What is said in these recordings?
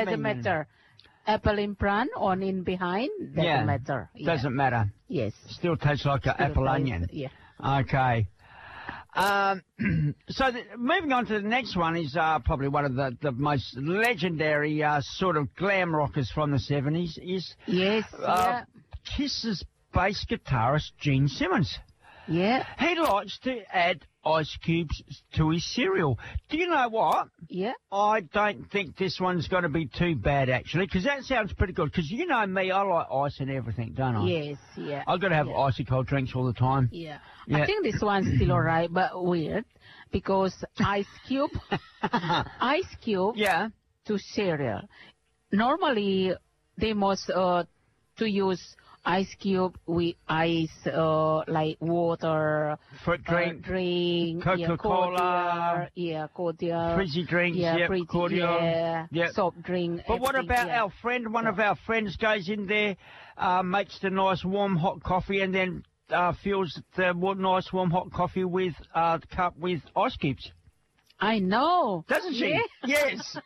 doesn't matter. Apple in front or in behind, doesn't matter. Yeah. Doesn't matter. Yes. Still tastes like an apple onion. Yeah. Okay. So moving on to the next one is probably one of the most legendary sort of glam rockers from the 70s is Kiss's bass guitarist Gene Simmons. Yeah. He likes to add ice cubes to his cereal. Do you know what? Yeah. I don't think this one's going to be too bad, actually, because that sounds pretty good. Because you know me, I like ice and everything, don't I? Yes, yeah. I've got to have icy cold drinks all the time. Yeah. I think this one's still all right, but weird, because ice cube to cereal. Normally, they must to use ice cube with ice, like water, fruit drink, Coca-Cola, cordial, frizzy drinks, cordial, soft drink. But what about our friend? One of our friends goes in there, makes the nice warm hot coffee, and then fills the nice warm hot coffee with the cup with ice cubes. I know. Doesn't she? Yeah. Yes.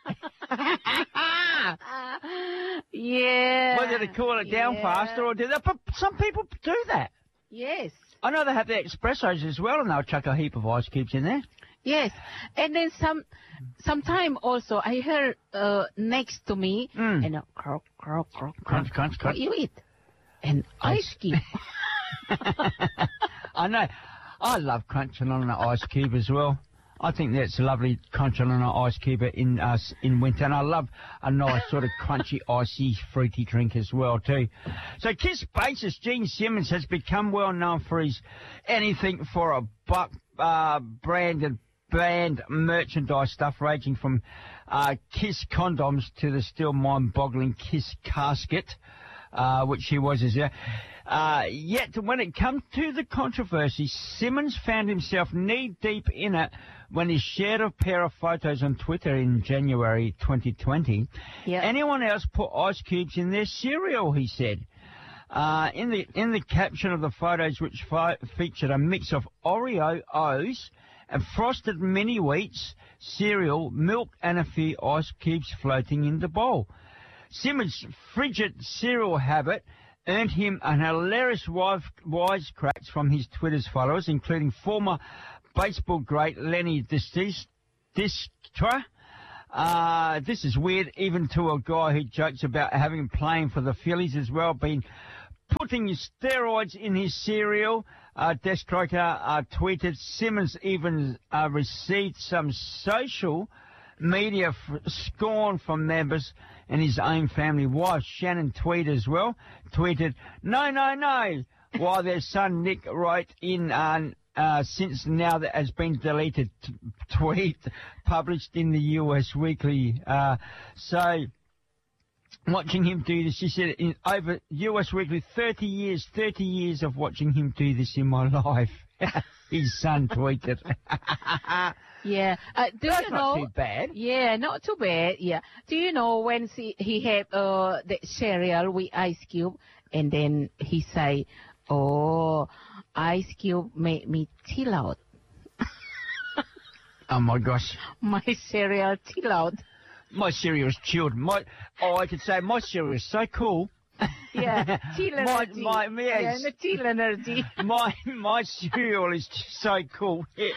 Yeah. Whether to cool it down faster or do that, but some people do that. Yes. I know they have the espressos as well, and they'll chuck a heap of ice cubes in there. Yes, and then sometime also I heard next to me, and croak, croak, croak, crunch, crunch, crunch. What you eat? An ice cube. I know. I love crunching on an ice cube as well. I think that's lovely crunching on an ice cube in winter, and I love a nice sort of crunchy, icy, fruity drink as well too. So Kiss bassist Gene Simmons has become well known for his anything for a buck branded band merchandise stuff, ranging from Kiss condoms to the still mind-boggling Kiss casket, which he was as well. Yet when it comes to the controversy, Simmons found himself knee-deep in it when he shared a pair of photos on Twitter in January 2020. Yeah. Anyone else put ice cubes in their cereal, he said. In the caption of the photos, which featured a mix of Oreo O's and frosted mini wheats, cereal, milk, and a few ice cubes floating in the bowl. Simmons' frigid cereal habit earned him an hilarious wisecracks from his Twitter's followers, including former baseball great Lenny Dykstra. This is weird, even to a guy who jokes about having playing for the Phillies as well, been putting steroids in his cereal. Dykstra tweeted, Simmons even received some social media scorn from members and his own family. Wife Shannon Tweed as well tweeted, no, while their son Nick wrote in since now that has been deleted tweet published in the US Weekly. So watching him do this, she said, in over US Weekly, 30 years of watching him do this in my life. His son tweeted. Yeah. That's not too bad. Yeah, not too bad. Yeah. Do you know when he had the cereal with ice cube, and then he say, "Oh, ice cube made me chill out." Oh my gosh. My cereal chill out. My cereal's chilled. I could say my cereal is so cool. Yeah, chill energy. Yes. Yeah, chill energy. My cereal is so cool. Yeah.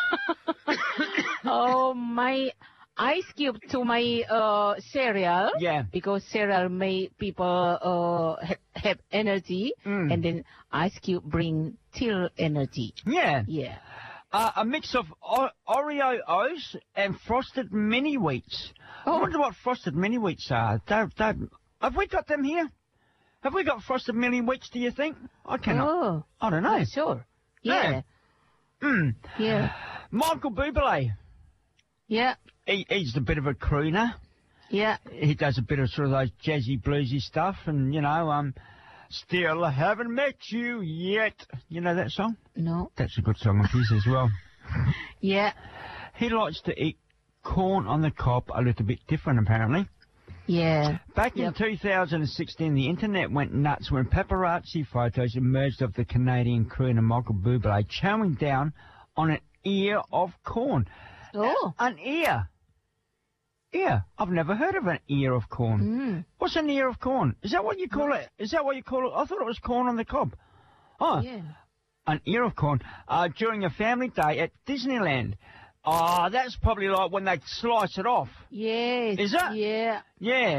Oh, my ice cube to my cereal. Yeah. Because cereal make people have energy, and then ice cube bring chill energy. Yeah. Yeah. A mix of Oreo O's and frosted mini wheats. I wonder what frosted mini wheats are. Have we got them here? Have we got frosted mini wheats, do you think? I cannot. Oh. I don't know. Sure. Yeah. Yeah. Michael Bublé. Yeah. He's a bit of a crooner. Yeah. He does a bit of sort of those jazzy, bluesy stuff, and, still I haven't met you yet. You know that song? No. That's a good song of his as well. Yeah. He likes to eat corn on the cob a little bit different, apparently. Yeah. Back in 2016, the internet went nuts when paparazzi photos emerged of the Canadian crooner Michael Bublé chowing down on an ear of corn. Oh. An ear. ear. I've never heard of an ear of corn. What's an ear of corn? Is that what you call it? Is that what you call it? I thought it was corn on the cob. Oh, Yeah. an ear of corn. During a family day at Disneyland. Oh, that's probably like when they slice it off. Yes. Is that? Yeah. Yeah.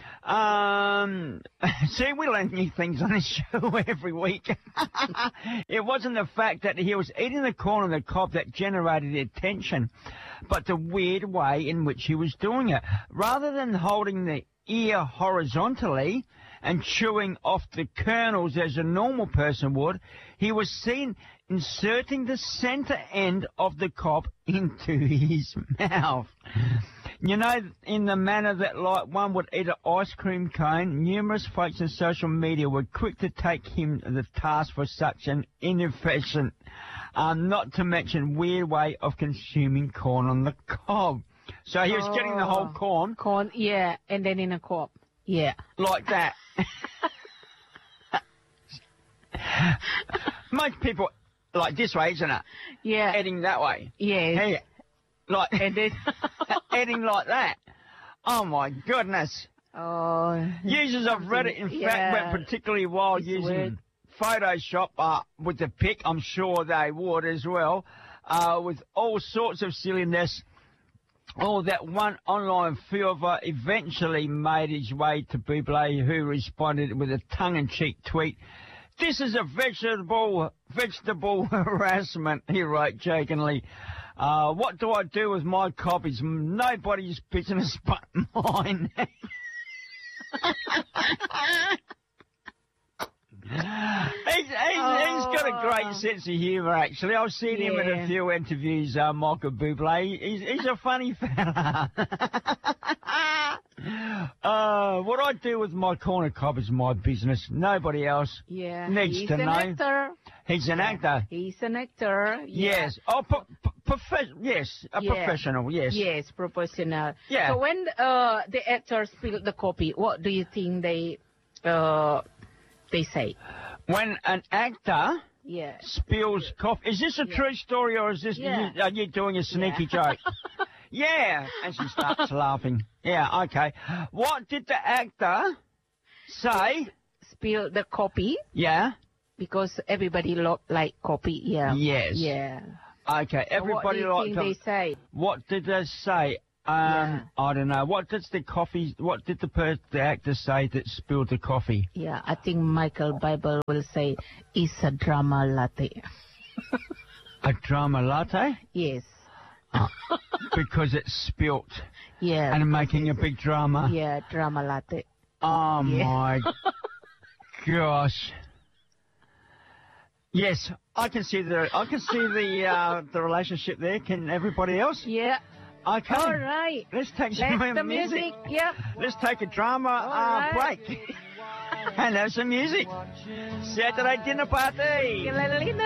See, we learn new things on this show every week. It wasn't the fact that he was eating the corn on the cob that generated the attention, but the weird way in which he was doing it. Rather than holding the ear horizontally and chewing off the kernels as a normal person would, he was seen inserting the center end of the cob into his mouth. You know, in the manner that like one would eat an ice cream cone, numerous folks in social media were quick to take him the task for such an inefficient, not to mention weird way of consuming corn on the cob. So he was getting the whole corn. Corn, yeah, and then in a cob. Yeah. Like that. Most people like this way, isn't it? Yeah. Eating that way. Yes. Hey, like And then... eating like that. Oh my goodness. Oh. Users of Reddit, in fact, went particularly wild It's using weird. Photoshop with the pic. I'm sure they would as well, with all sorts of silliness. Oh, that one online viewer eventually made his way to Buble, who responded with a tongue-in-cheek tweet. "This is a vegetable harassment," he wrote jokingly. "What do I do with my copies? Nobody's business but mine." He's got a great sense of humour, actually. I've seen him in a few interviews, Michael Bublé. He's a funny fella. What I do with my corner cob is my business. Nobody else needs He's to an know. actor. He's an actor. He's an actor. Yeah. Yes. Oh, professional, yes. Yes, professional. Yeah. So when the actors spill the coffee, what do you think they say? When an actor Yeah. spills coffee, is this a true story or is this are you doing a sneaky joke? Yeah, and she starts laughing. Yeah, okay. What did the actor say? Spill the coffee Yeah. because everybody like coffee. Yeah. Yes. Yeah. Okay. Everybody what do you liked think they say? What did they say? I don't know. What did the actor say that spilled the coffee? Yeah, I think Michael Bible will say it's a drama latte. A drama latte? Yes. Because it's spilt. Yeah. And making a big drama. Yeah, drama latte. Oh my gosh. Yes, I can see the relationship there. Can everybody else? Yeah. Okay. All right. Let's take some Let the music. Yep. Let's take a drama break and have some music. Saturday dinner party.